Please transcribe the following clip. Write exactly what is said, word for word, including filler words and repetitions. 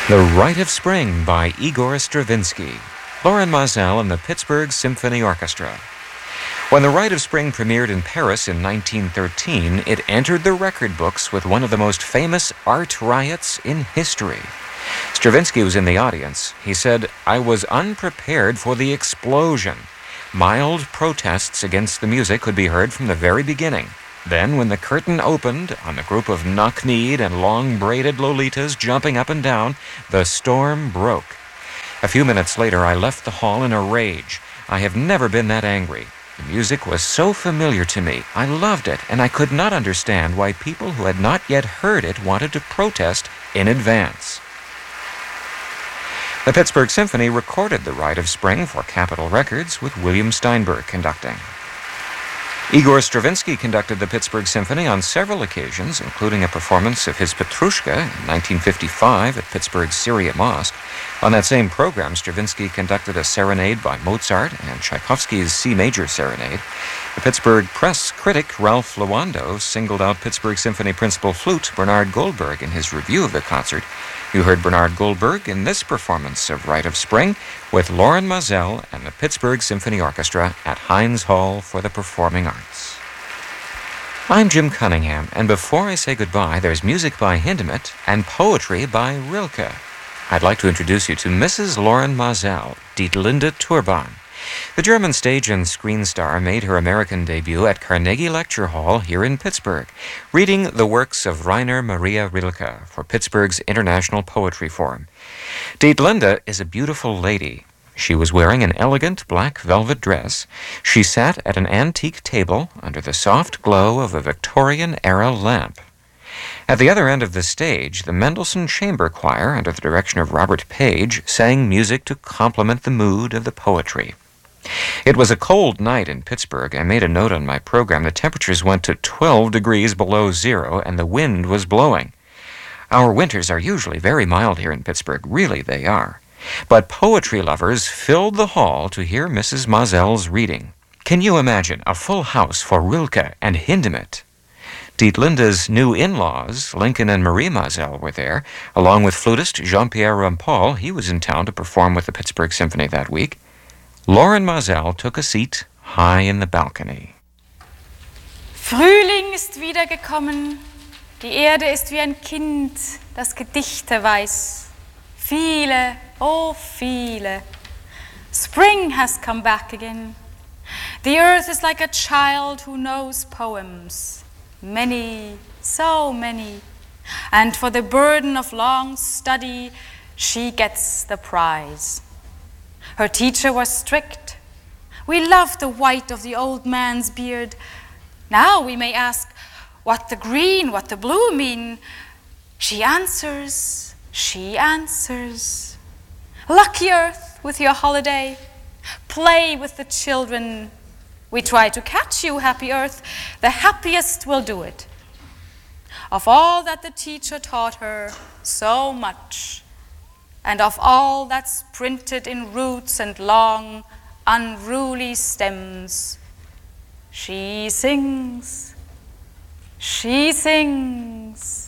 The Rite of Spring by Igor Stravinsky, Lorin Maazel and the Pittsburgh Symphony Orchestra. When The Rite of Spring premiered in Paris in nineteen thirteen, it entered the record books with one of the most famous art riots in history. Stravinsky was in the audience. He said, "I was unprepared for the explosion. Mild protests against the music could be heard from the very beginning. Then, when the curtain opened on the group of knock-kneed and long-braided lolitas jumping up and down, the storm broke. A few minutes later, I left the hall in a rage. I have never been that angry. The music was so familiar to me. I loved it, and I could not understand why people who had not yet heard it wanted to protest in advance." The Pittsburgh Symphony recorded The Rite of Spring for Capitol Records with William Steinberg conducting. Igor Stravinsky conducted the Pittsburgh Symphony on several occasions, including a performance of his Petrushka in nineteen fifty-five at Pittsburgh's Syriac Mosque. On that same program, Stravinsky conducted a serenade by Mozart and Tchaikovsky's C Major Serenade. The Pittsburgh Press critic Ralph Lewando singled out Pittsburgh Symphony principal flute Bernard Goldberg in his review of the concert. You heard Bernard Goldberg in this performance of Rite of Spring with Lorin Maazel and the Pittsburgh Symphony Orchestra at Heinz Hall for the Performing Arts. I'm Jim Cunningham, and before I say goodbye, there's music by Hindemith and poetry by Rilke. I'd like to introduce you to Missus Lorin Maazel, Dietlinde Turban. The German stage and screen star made her American debut at Carnegie Lecture Hall here in Pittsburgh, reading the works of Rainer Maria Rilke for Pittsburgh's International Poetry Forum. Dietlinde is a beautiful lady. She was wearing an elegant black velvet dress. She sat at an antique table under the soft glow of a Victorian-era lamp. At the other end of the stage, the Mendelssohn Chamber Choir, under the direction of Robert Page, sang music to complement the mood of the poetry. It was a cold night in Pittsburgh. I made a note on my program. The temperatures went to twelve degrees below zero, and the wind was blowing. Our winters are usually very mild here in Pittsburgh. Really, they are. But poetry lovers filled the hall to hear Missus Maazel's reading. Can you imagine a full house for Rilke and Hindemith? Dietlinde's new in-laws, Lincoln and Marie Maazel, were there, along with flutist Jean-Pierre Rampal. He was in town to perform with the Pittsburgh Symphony that week. Lorin Maazel took a seat high in the balcony. Frühling ist wiedergekommen, die Erde ist wie ein Kind, das Gedichte weiß. Viele, oh viele. Spring has come back again. The earth is like a child who knows poems. Many, so many. And for the burden of long study, she gets the prize. Her teacher was strict. We loved the white of the old man's beard. Now we may ask what the green, what the blue mean. She answers, she answers. Lucky earth with your holiday. Play with the children. We try to catch you, happy earth. The happiest will do it. Of all that the teacher taught her, so much. And of all that's printed in roots and long, unruly stems, she sings, she sings.